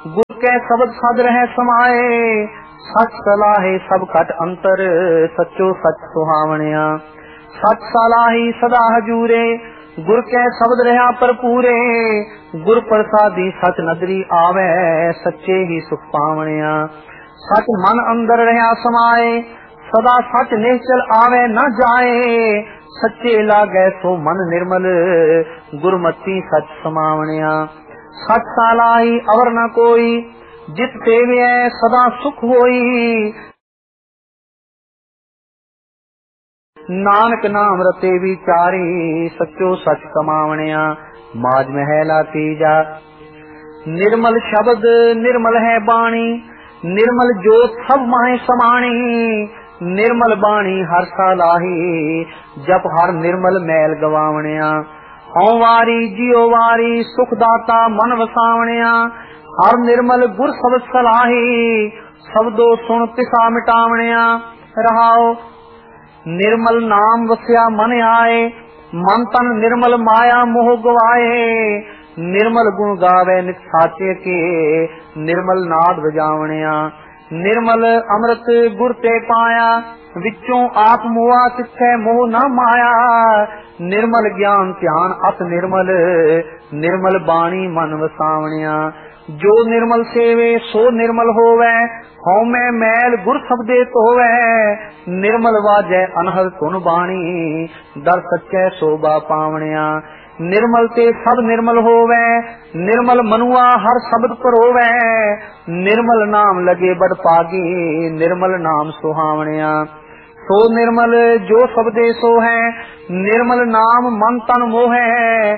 गुर कै शब्द सद रह समाए, सच सलाहे सब घट अंतर, सचो सच सुहावणिया। सच सलाही सदा हजूरे, गुर कै शब्द रहा भरपूरे, गुर प्रसादी सच नदरी आवे, सच्चे ही सुख पावणिया। सच मन अंदर रहा समाए, सदा सच निश्चल आवे न जाए, सच्चे लागे सो मन निर्मल, गुरमति सच समावणिया। सच सालाही अवर न कोई, जित सेवे सदा सुख होई, नानक नाम रते विचारी, सचो सच कमावणिया। माज महला तीजा। निर्मल शब्द निर्मल है बाणी, निर्मल जोत सब माहे समाणी, निर्मल बाणी हर सालाही, जप हर निर्मल मैल गवावणिया। हौ वारी जियो वारी, सुख दाता मन वसावणिया, हर निर्मल गुर शब्द सलाही, शब्दो सुन पिसा मिटावणिया। रहाओ निर्मल नाम वस्या मन आए, मन तन निर्मल माया मोह गवाए, निर्मल गुण गावे नित साचे के, निर्मल नाद बजावणिया। निर्मल अमृत गुर ते पाया, विचों आप मोआ तिथे मोह न माया, निर्मल ज्ञान ध्यान अत निर्मल, निर्मल बाणी मन वसावणिया। जो निर्मल सेवे सो निर्मल होवे, हौमे मैल गुर शब्दे धोवे, निर्मल वाजै अनहद धुन बाणी, दर सच्चै शोभा पावणिया। निर्मल ते सब निर्मल होवे, निर्मल मनुआ हर शब्द परोवे, निर्मल नाम लगे बड़ पागी, निर्मल नाम सुहावणिया। सो निर्मल जो शब्दे सो है, निर्मल नाम मन तन मोहे,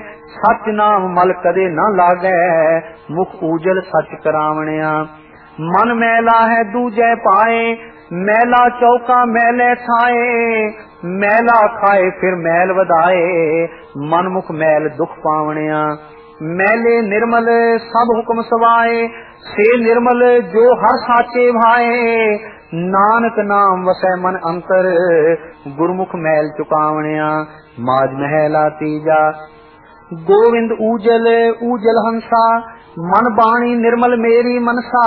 सच नाम मल कदे न लागे, मुख उजल सच करावणिया। मन मैला है दूजे पाए, मैला चौका मैले छाए, मैला खाए फिर मैल वधाए, मन मुख मैल दुख पावणिया। मैले निर्मल सब हुक्म सवाए, से निर्मल जो हर साचे भाए, नानक नाम वसै मन अंतर, गुरमुख मैल चुकावणिया। माज महला तीजा। गोविंद ऊजल ऊजल हंसा, मन बाणी निर्मल मेरी मनसा,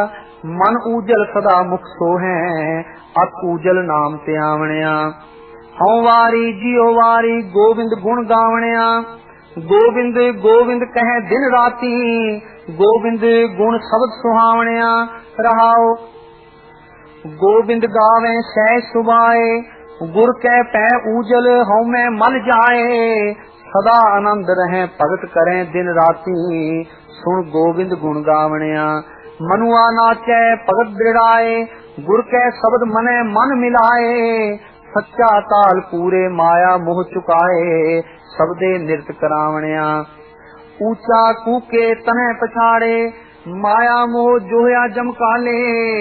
मन ऊजल सदा मुख सोहे, अत ऊजल नाम त्यावणिया। हौ वारी जियो वारी, गोविंद गुण गावणिया, गोविंद गोविंद कहे दिन राती, गोविंद गुण शब्द सुहावणिया। रहाओ गोविंद गावे सह सुभाए, गुर कै पै ऊजल हौमे मल जाए, सदा आनंद रहे भगत करें दिन राती, सुन गोविंद गुण गावणिया। मनुआ नाचै भगत दृढ़ाए, गुर कै शब्द मने मन मिलाए, सच्चा ताल पूरे माया मोह चुकाए, सबदे नृत करावणिया। ऊंचा कूके तने पछाड़े, माया मोह जोया जमकाले,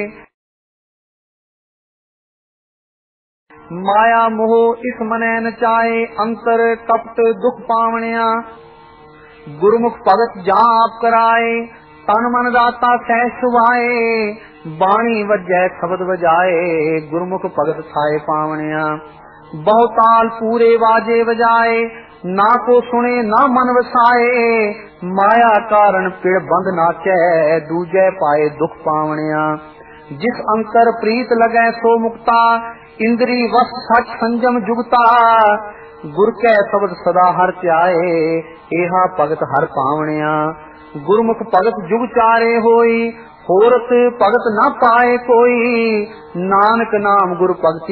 माया मोह इस मने नचाए, अंतर कपट दुख पावणिया। गुरमुख भगत जहाँ आप कराए, तन मन दाता सह सुभाए, बाणी वजै शब्द वजाए, गुरमुख भगत थाए पावणिया। बहुताल पूरे वाजे बजाए, ना को सुने ना मन वसाए, माया कारण पिड़ बंद नाचै, दूजे पाए दुख पावणिया। जिस अंतर प्रीत लगै सो मुक्ता, इंद्री वस सच संजम जुगता, गुर कै शब्द सदा हर ध्याए, एहा भगत हर पावणिया। गुरमुख भगत जुग चारे होई, होरत भगत न पाए कोई, नानक नाम गुर भगति